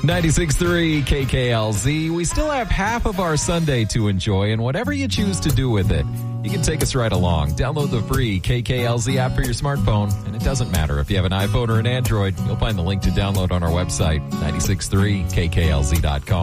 96.3 KKLZ. We still have half of our Sunday to enjoy, and whatever you choose to do with it, you can take us right along. Download the free KKLZ app for your smartphone, and it doesn't matter if you have an iPhone or an Android. You'll find the link to download on our website, 96.3KKLZ.com.